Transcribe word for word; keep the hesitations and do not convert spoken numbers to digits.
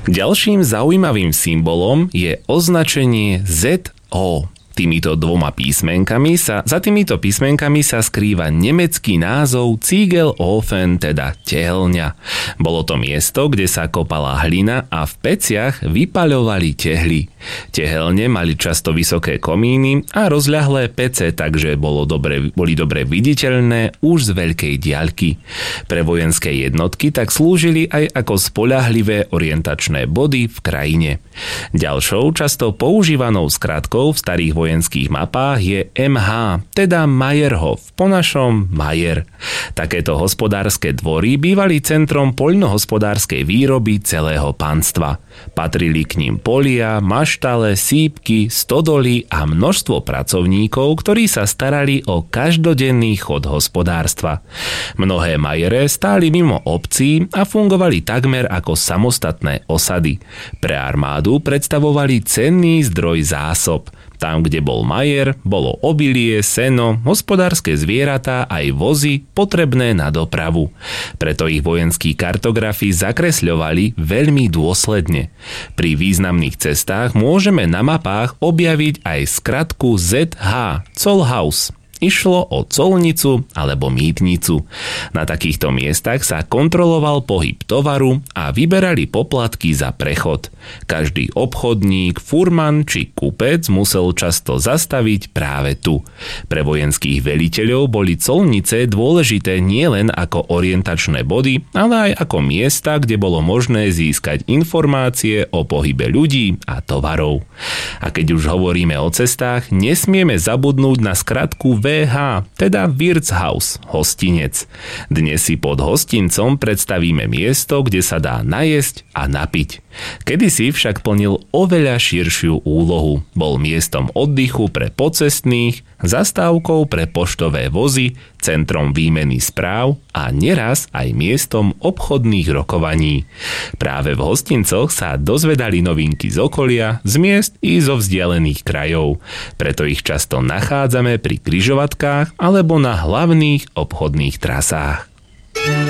Ďalším zaujímavým symbolom je označenie zet ó. Týmito dvoma písmenkami sa, za týmito písmenkami sa skrýva nemecký názov Ziegelofen, teda tehelňa. Bolo to miesto, kde sa kopala hlina a v peciach vypaľovali tehly. Tehelne mali často vysoké komíny a rozľahlé pece, takže bolo dobre, boli dobre viditeľné už z veľkej diaľky. Pre vojenské jednotky tak slúžili aj ako spoľahlivé orientačné body v krajine. Ďalšou často používanou skratkou v starých vojenských mapách je em há, teda Mayerhof, po našom Majer. Takéto hospodárske dvory bývali centrom poľnohospodárskej výroby celého panstva. Patrili k ním polia, maštale, sípky, stodoly a množstvo pracovníkov, ktorí sa starali o každodenný chod hospodárstva. Mnohé majere stáli mimo obcí a fungovali takmer ako samostatné osady. Pre armádu predstavovali cenný zdroj zásob. Tam, kde bol majer, bolo obilie, seno, hospodárske zvieratá aj vozy potrebné na dopravu. Preto ich vojenskí kartografi zakresľovali veľmi dôsledne. Pri významných cestách môžeme na mapách objaviť aj skratku zet há, Zollhaus. Išlo o colnicu alebo mýtnicu. Na takýchto miestach sa kontroloval pohyb tovaru a vyberali poplatky za prechod. Každý obchodník, furman či kupec musel často zastaviť práve tu. Pre vojenských veliteľov boli colnice dôležité nielen ako orientačné body, ale aj ako miesta, kde bolo možné získať informácie o pohybe ľudí a tovarov. A keď už hovoríme o cestách, nesmieme zabudnúť na skratku vé há, teda Wirtshaus, hostinec. Dnes si pod hostincom predstavíme miesto, kde sa dá najesť a napiť. Kedysi však plnil oveľa širšiu úlohu. Bol miestom oddychu pre pocestných, zastávkou pre poštové vozy, centrom výmeny správ a neraz aj miestom obchodných rokovaní. Práve v hostincoch sa dozvedali novinky z okolia, z miest i zo vzdialených krajov. Preto ich často nachádzame pri križovatkách alebo na hlavných obchodných trasách.